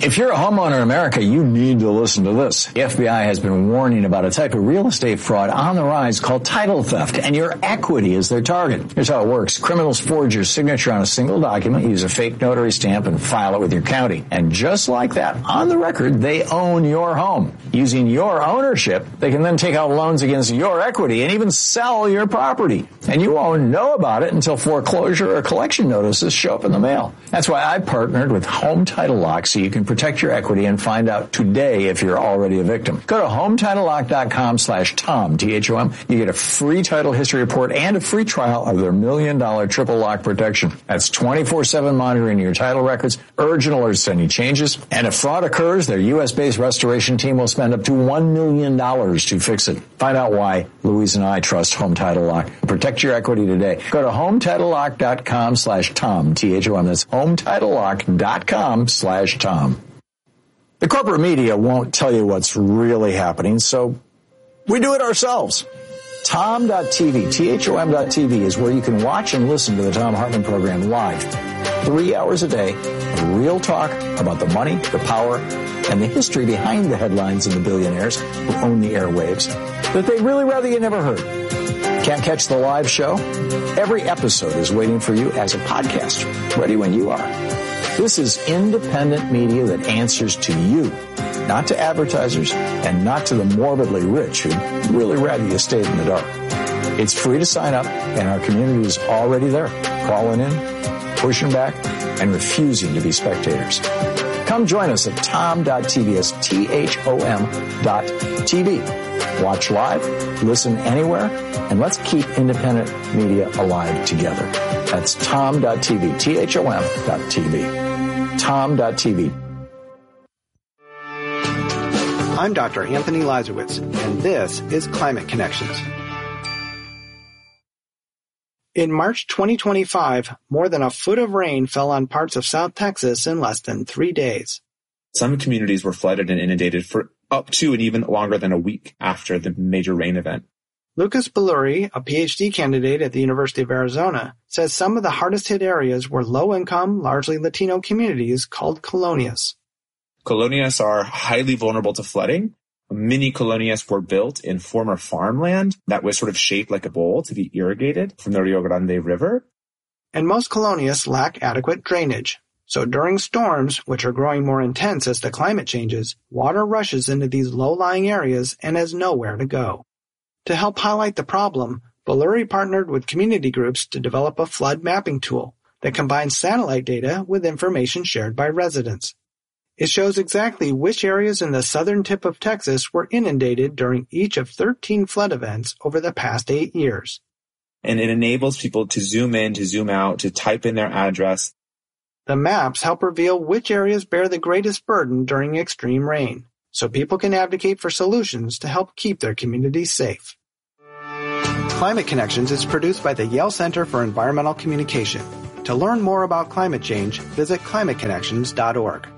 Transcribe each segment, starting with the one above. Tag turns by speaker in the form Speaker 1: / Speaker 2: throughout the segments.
Speaker 1: If you're a homeowner in America, you need to listen to this. The FBI has been warning about a type of real estate fraud on the rise called title theft, and your equity is their target. Here's how it works. Criminals forge your signature on a single document, use a fake notary stamp, and file it with your county. And just like that, on the record, they own your home. Using your ownership, they can then take out loans against your equity and even sell your property. And you won't know about it until foreclosure or collection notices show up in the mail. That's why I partnered with Home Title Lock so you can protect your equity and find out today if you're already a victim. Go to HometitleLock.com/Tom, T-H-O-M. You get a free title history report and a free trial of their $1 million triple lock protection. That's 24/7 monitoring your title records, urgent alerts to any changes. And if fraud occurs, their U.S.-based restoration team will spend up to $1 million to fix it. Find out why Louise and I trust Home Title Lock. Protect your equity today. Go to HometitleLock.com/Tom, T-H-O-M. That's HometitleLock.com/Tom. The corporate media won't tell you what's really happening, so we do it ourselves. Tom.tv, THOM.tv is where you can watch and listen to the Thom Hartmann program live. 3 hours a day of real talk about the money, the power, and the history behind the headlines and the billionaires who own the airwaves that they'd really rather you never heard. Can't catch the live show? Every episode is waiting for you as a podcast, ready when you are. This is independent media that answers to you, not to advertisers and not to the morbidly rich who'd really rather you stayed in the dark. It's free to sign up, and our community is already there, calling in, pushing back, and refusing to be spectators. Come join us at tom.tv, that's THOM.tv. Watch live, listen anywhere, and let's keep independent media alive together. That's tom.tv, THOM.tv. Tom.tv.
Speaker 2: I'm Dr. Anthony Lazarowitz, and this is Climate Connections. In March 2025, more than a foot of rain fell on parts of South Texas in less than 3 days.
Speaker 3: Some communities were flooded and inundated for up to and even longer than a week after the major rain event.
Speaker 2: Lucas Belluri, a PhD candidate at the University of Arizona, says some of the hardest hit areas were low-income, largely Latino communities called colonias.
Speaker 3: Colonias are highly vulnerable to flooding. Mini colonias were built in former farmland that was sort of shaped like a bowl to be irrigated from the Rio Grande River.
Speaker 2: And most colonias lack adequate drainage. So during storms, which are growing more intense as the climate changes, water rushes into these low-lying areas and has nowhere to go. To help highlight the problem, Belluri partnered with community groups to develop a flood mapping tool that combines satellite data with information shared by residents. It shows exactly which areas in the southern tip of Texas were inundated during each of 13 flood events over the past 8 years.
Speaker 3: And it enables people to zoom in, to zoom out, to type in their address.
Speaker 2: The maps help reveal which areas bear the greatest burden during extreme rain, so people can advocate for solutions to help keep their communities safe. Climate Connections is produced by the Yale Center for Environmental Communication. To learn more about climate change, visit climateconnections.org.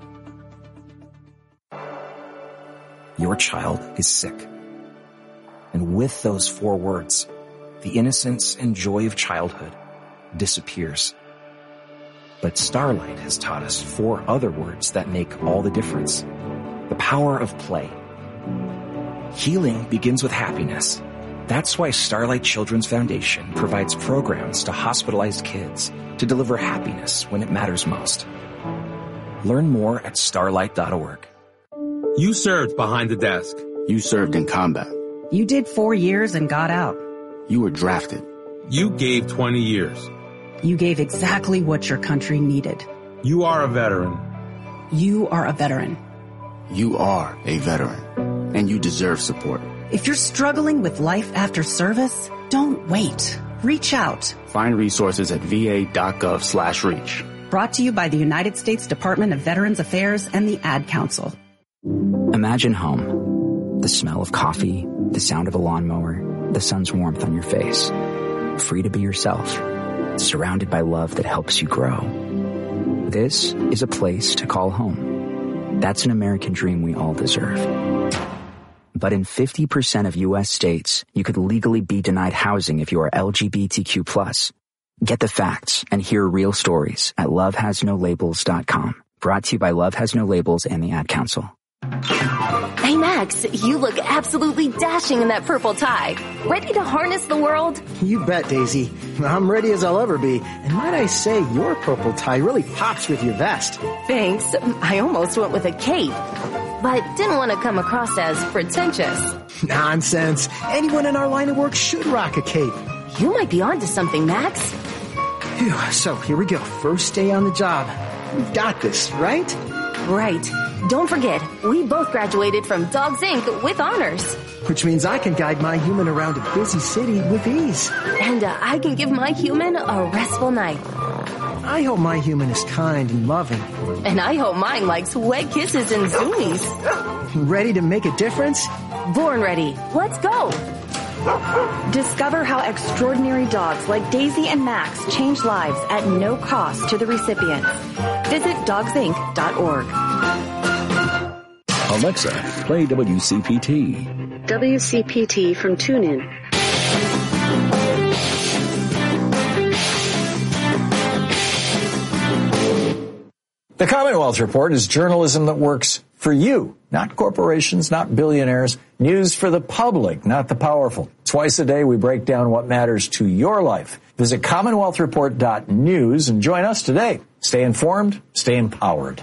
Speaker 4: Your child is sick. And with those 4 words, the innocence and joy of childhood disappears. But Starlight has taught us 4 other words that make all the difference. The power of play. Healing begins with happiness. That's why Starlight Children's Foundation provides programs to hospitalized kids to deliver happiness when it matters most. Learn more at starlight.org.
Speaker 5: You served behind the desk.
Speaker 6: You served in combat.
Speaker 7: You did 4 years and got out.
Speaker 6: You were drafted.
Speaker 5: You gave 20 years.
Speaker 7: You gave exactly what your country needed.
Speaker 5: You are a veteran.
Speaker 7: You are a veteran.
Speaker 6: You are a veteran, and you deserve support.
Speaker 7: If you're struggling with life after service, don't wait. Reach out.
Speaker 6: Find resources at va.gov/reach.
Speaker 7: Brought to you by the United States Department of Veterans Affairs and the Ad Council.
Speaker 4: Imagine home. The smell of coffee, the sound of a lawnmower, the sun's warmth on your face. Free to be yourself. Surrounded by love that helps you grow. This is a place to call home. That's an American dream we all deserve. But in 50% of U.S. states, you could legally be denied housing if you are LGBTQ+. Get the facts and hear real stories at lovehasnolabels.com. Brought to you by Love Has No Labels and the Ad Council.
Speaker 8: Hey, Max, you look absolutely dashing in that purple tie. Ready to harness the world?
Speaker 9: You bet, Daisy. I'm ready as I'll ever be. And might I say, your purple tie really pops with your vest.
Speaker 8: Thanks. I almost went with a cape, but didn't want to come across as pretentious.
Speaker 9: Nonsense. Anyone in our line of work should rock a cape.
Speaker 8: You might be onto something, Max.
Speaker 9: Phew, so here we go. First day on the job. We've got this, right?
Speaker 8: Right. Don't forget, we both graduated from Dogs Inc. with honors.
Speaker 9: Which means I can guide my human around a busy city with ease.
Speaker 8: And I can give my human a restful night.
Speaker 9: I hope my human is kind and loving.
Speaker 8: And I hope mine likes wet kisses and zoomies.
Speaker 9: Ready to make a difference?
Speaker 8: Born ready. Let's go.
Speaker 10: Discover how extraordinary dogs like Daisy and Max change lives at no cost to the recipients. Visit dogsinc.org.
Speaker 11: Alexa, play WCPT.
Speaker 10: WCPT from TuneIn.
Speaker 1: The Commonwealth Report is journalism that works for you, not corporations, not billionaires. News for the public, not the powerful. Twice a day, we break down what matters to your life. Visit CommonwealthReport.news and join us today. Stay informed, stay empowered.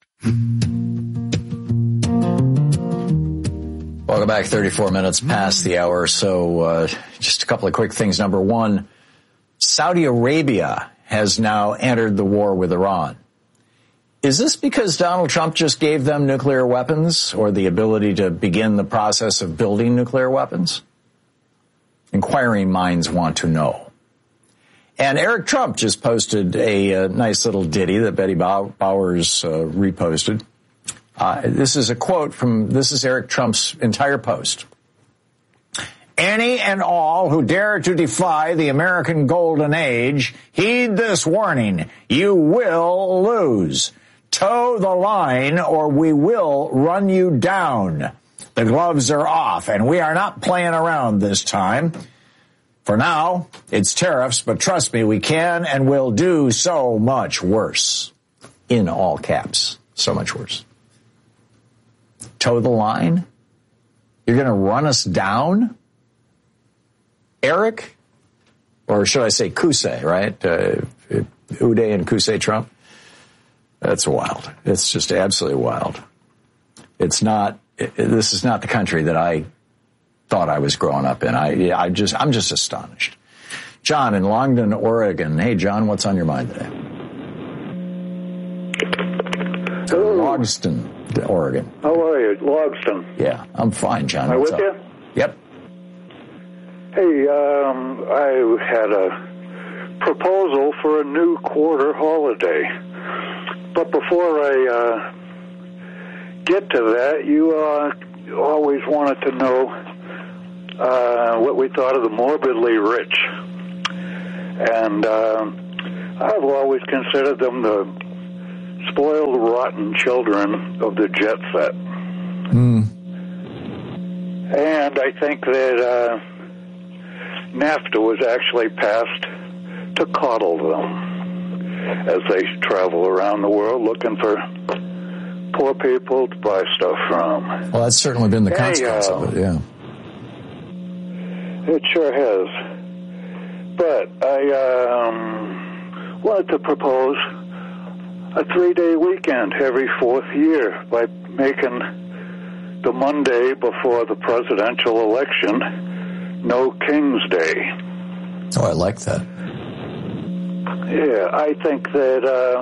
Speaker 1: Welcome back. 34 minutes past the hour. So just a couple of quick things. Number one, Saudi Arabia has now entered the war with Iran. Is this because Donald Trump just gave them nuclear weapons or the ability to begin the process of building nuclear weapons? Inquiring minds want to know. And Eric Trump just posted a nice little ditty that Betty Bowers reposted. This is a quote this is Eric Trump's entire post. Any and all who dare to defy the American golden age, heed this warning. You will lose. Toe the line or we will run you down. The gloves are off and we are not playing around this time. For now, it's tariffs, but trust me, we can and will do so much worse. In all caps, so much worse. Toe the line? You're going to run us down? Eric? Or should I say Kusei, right? Uday and Kusei Trump? That's wild. It's just absolutely wild. This is not the country that I thought I was growing up in. I'm just astonished. John in Longdon, Oregon. Hey, John, what's on your mind today? Logston, Oregon.
Speaker 12: How are you, Logston?
Speaker 1: Yeah, I'm fine, John.
Speaker 12: Am I
Speaker 1: what's
Speaker 12: with
Speaker 1: up?
Speaker 12: you?
Speaker 1: Yep.
Speaker 12: Hey, I had a proposal for a new quarter holiday. But before I get to that, you always wanted to know what we thought of the morbidly rich. And I've always considered them the spoiled, rotten children of the jet set. And I think that NAFTA was actually passed to coddle them as they travel around the world looking for poor people to buy stuff from.
Speaker 1: Well, that's certainly been the consequence of it, yeah.
Speaker 12: It sure has. But I wanted to propose a 3-day weekend every fourth year by making the Monday before the presidential election No King's Day.
Speaker 1: Oh, I like that.
Speaker 12: Yeah, I think that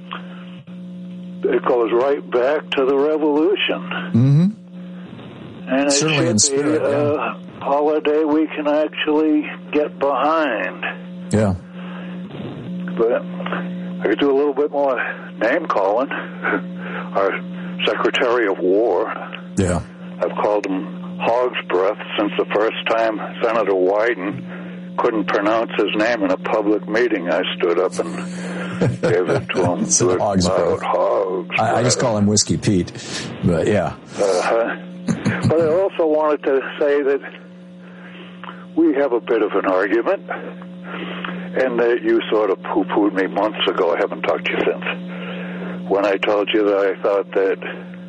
Speaker 12: it goes right back to the revolution.
Speaker 1: Mm-hmm.
Speaker 12: And it
Speaker 1: certainly
Speaker 12: should
Speaker 1: in spirit,
Speaker 12: be a holiday we can actually get behind.
Speaker 1: Yeah.
Speaker 12: But I could do a little bit more name calling. Our Secretary of War.
Speaker 1: Yeah.
Speaker 12: I've called him Hog's Breath since the first time Senator Wyden couldn't pronounce his name in a public meeting. I stood up and gave it to him. Good
Speaker 1: Hog's Breath.
Speaker 12: Hog's
Speaker 1: I just call him Whiskey Pete, but yeah.
Speaker 12: But I also wanted to say that we have a bit of an argument, and that you sort of poo-pooed me months ago. I haven't talked to you since. when I told you that I thought that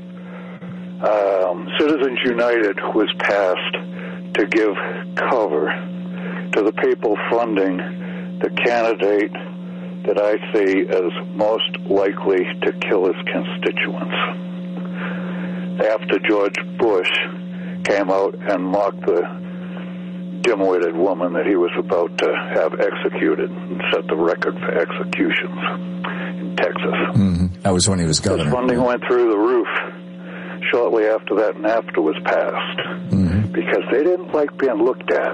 Speaker 12: Citizens United was passed to give cover to the people funding the candidate that I see as most likely to kill his constituents. After George Bush came out and mocked the dim-witted woman that he was about to have executed and set the record for executions in Texas.
Speaker 1: Mm-hmm. That was when he was governor.
Speaker 12: His funding went through the roof shortly after that NAFTA was passed because they didn't like being looked at.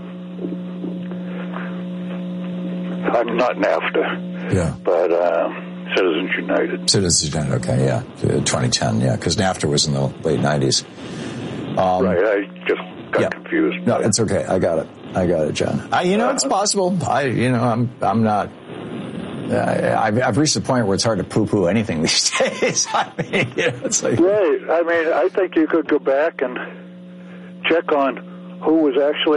Speaker 12: I'm not NAFTA, but Citizens United.
Speaker 1: Citizens United, okay, yeah. 2010, yeah, because NAFTA was in the late 90s.
Speaker 12: Right, I just got confused.
Speaker 1: No, it's okay. I got it, John. It's possible. I'm not. I've reached the point where it's hard to poo-poo anything these days. I mean, it's like
Speaker 12: right. I mean, I think you could go back and check on who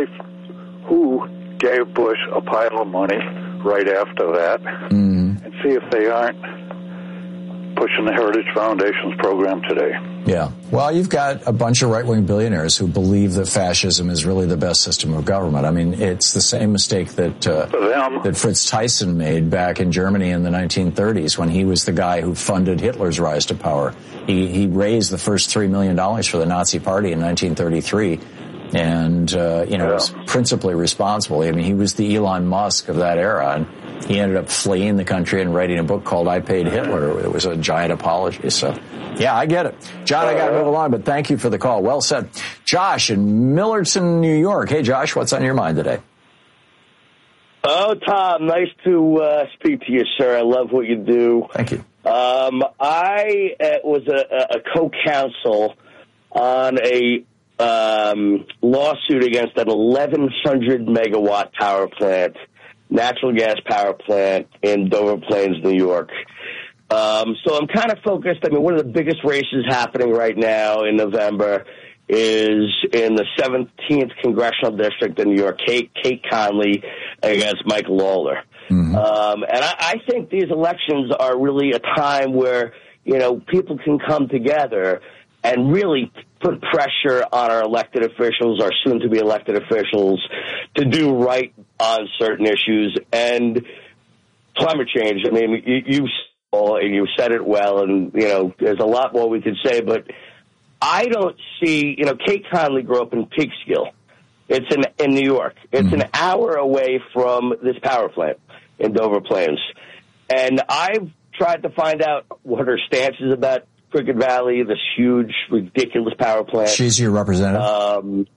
Speaker 12: gave Bush a pile of money right after that, and see if they aren't pushing the Heritage Foundation's program today.
Speaker 1: Yeah. Well, you've got a bunch of right-wing billionaires who believe that fascism is really the best system of government. I mean, it's the same mistake that Fritz Thyssen made back in Germany in the 1930s when he was the guy who funded Hitler's rise to power. He raised the first $3 million for the Nazi Party in 1933. And, was principally responsible. I mean, he was the Elon Musk of that era, and he ended up fleeing the country and writing a book called I Paid Hitler. It was a giant apology. So, yeah, I get it. John, I got to move along, but thank you for the call. Well said. Josh in Millerton, New York. Hey, Josh, what's on your mind today?
Speaker 13: Oh, Tom, nice to speak to you, sir. I love what you do.
Speaker 1: Thank you.
Speaker 13: I was a co-counsel on a lawsuit against an 1,100 megawatt power plant, natural gas power plant in Dover Plains, New York. So I'm kind of focused. I mean, one of the biggest races happening right now in November is in the 17th Congressional District in New York, Kate Conley against Mike Lawler. And I think these elections are really a time where, people can come together and really put pressure on our elected officials, our soon-to-be elected officials, to do right on certain issues. And climate change, I mean, you said it well, and, there's a lot more we could say, but I don't see, Kate Conley grew up in Peekskill. It's in New York. It's an hour away from this power plant in Dover Plains. And I've tried to find out what her stance is about Cricket Valley, this huge, ridiculous power plant.
Speaker 1: She's your representative?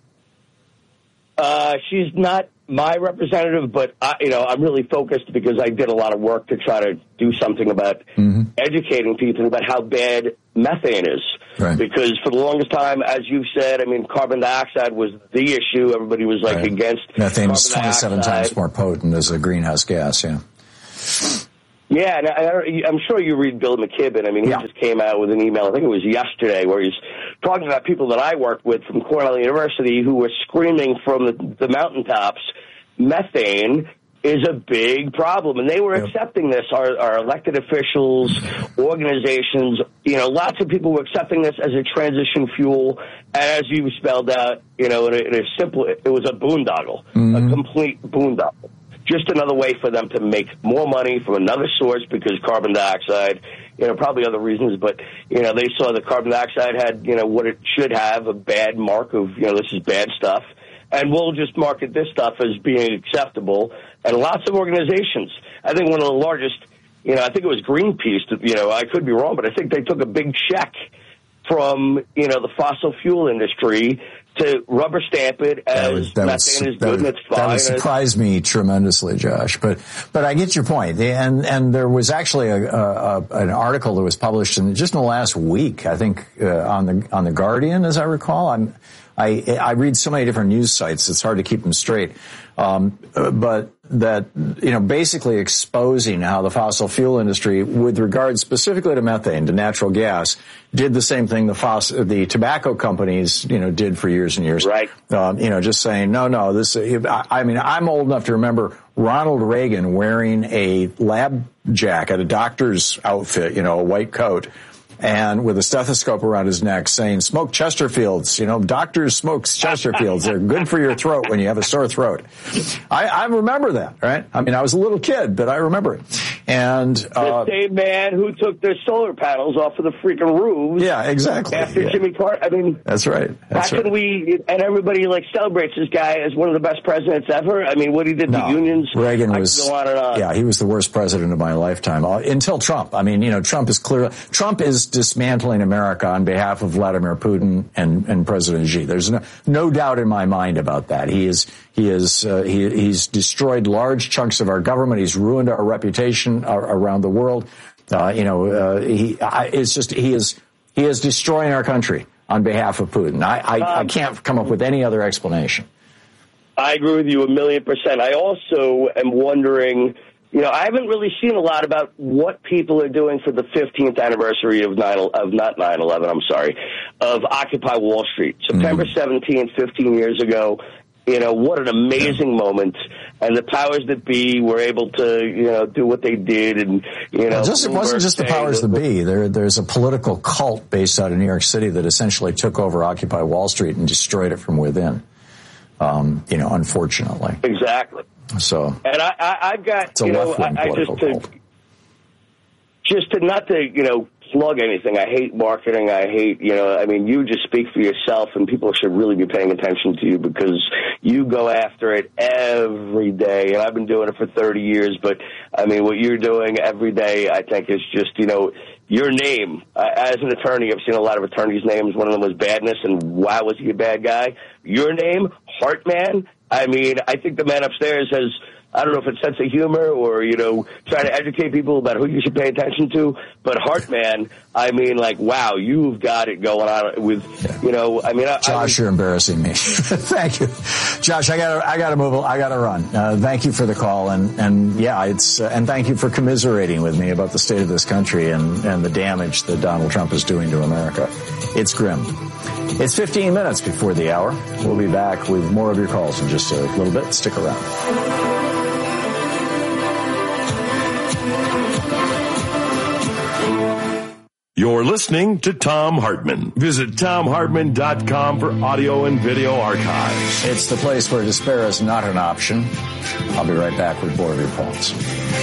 Speaker 13: She's not my representative, but I'm really focused because I did a lot of work to try to do something about educating people about how bad methane is. Right. Because for the longest time, as you've said, I mean, carbon dioxide was the issue. Everybody was against
Speaker 1: methane is 27 times more potent as a greenhouse gas, yeah.
Speaker 13: Yeah, and I'm sure you read Bill McKibben. I mean, he just came out with an email, I think it was yesterday, where he's talking about people that I worked with from Cornell University who were screaming from the mountaintops, methane is a big problem. And they were accepting this, our elected officials, organizations, lots of people were accepting this as a transition fuel. And as you spelled out, in a simple, it was a boondoggle, a complete boondoggle. Just another way for them to make more money from another source because carbon dioxide, probably other reasons, but, they saw that carbon dioxide had, what it should have, a bad mark of, this is bad stuff. And we'll just market this stuff as being acceptable. And lots of organizations, I think one of the largest, I think it was Greenpeace, I could be wrong, but I think they took a big check from, the fossil fuel industry to rubber stamp it as methane is good and it's fine.
Speaker 1: That would surprise me tremendously, Josh. But I get your point. And there was actually an article that was published just in the last week, I think, on the Guardian, as I recall. I read so many different news sites, it's hard to keep them straight. But that, basically exposing how the fossil fuel industry, with regard specifically to methane, to natural gas, did the same thing the tobacco companies, did for years and years.
Speaker 13: Right.
Speaker 1: Just saying, no, this, I'm old enough to remember Ronald Reagan wearing a lab jacket, a doctor's outfit, a white coat, and with a stethoscope around his neck saying, smoke Chesterfields. Doctors smoke Chesterfields. They're good for your throat when you have a sore throat. I remember that, right? I mean, I was a little kid, but I remember it. And
Speaker 13: the same man who took their solar panels off of the freaking roofs.
Speaker 1: Yeah, exactly.
Speaker 13: After Jimmy Carter. I mean,
Speaker 1: that's right.
Speaker 13: How can we, and everybody celebrates this guy as one of the best presidents ever? I mean, what he did to unions.
Speaker 1: Reagan was,
Speaker 13: go on and on.
Speaker 1: Yeah, he was the worst president of my lifetime until Trump. I mean, Trump is dismantling America on behalf of Vladimir Putin and President Xi. There's no doubt in my mind about that. He's destroyed large chunks of our government. He's ruined our reputation around the world. He is destroying our country on behalf of Putin. I can't come up with any other explanation.
Speaker 13: I agree with you 1,000,000%. I also am wondering, I haven't really seen a lot about what people are doing for the 15th anniversary of Occupy Wall Street. September 17th, 15 years ago. What an amazing moment. And the powers that be were able to, do what they did. And,
Speaker 1: it wasn't just the powers that be. There's a political cult based out of New York City that essentially took over Occupy Wall Street and destroyed it from within, unfortunately.
Speaker 13: Exactly.
Speaker 1: So.
Speaker 13: And I've got, just to not to, plug anything. I hate marketing. I hate, you just speak for yourself, and people should really be paying attention to you because you go after it every day. And I've been doing it for 30 years, but what you're doing every day, I think is just, your name. As an attorney, I've seen a lot of attorneys' names. One of them was Badness, and wow, was he a bad guy. Your name, Hartman. I think the man upstairs has, I don't know if it's sense of humor or, trying to educate people about who you should pay attention to. But Hartman, wow, you've got it going on with,
Speaker 1: Josh, you're embarrassing me. Thank you. Josh, I gotta move. I gotta run. Thank you for the call. And thank you for commiserating with me about the state of this country and the damage that Donald Trump is doing to America. It's grim. It's 15 minutes before the hour. We'll be back with more of your calls in just a little bit. Stick around.
Speaker 14: You're listening to Thom Hartmann. Visit ThomHartmann.com for audio and video archives.
Speaker 1: It's the place where despair is not an option. I'll be right back with more of your calls.